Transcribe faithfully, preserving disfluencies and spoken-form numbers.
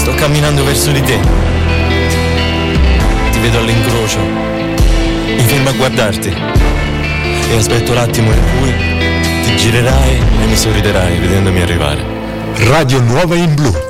Sto camminando verso di te. Ti vedo all'incrocio. Mi fermo a guardarti. E aspetto l'attimo in cui ti girerai e mi sorriderai vedendomi arrivare. Radio Nuova in Blu.